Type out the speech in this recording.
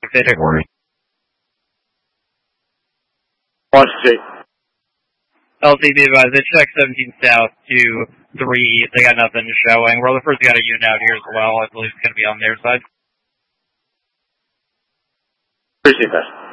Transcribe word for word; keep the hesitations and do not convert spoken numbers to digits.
category. Watch J. L C B advised, they check seventeen south to three. They got nothing showing. Rutherford's got a unit out here as well. I believe it's going to be on their side. Appreciate that.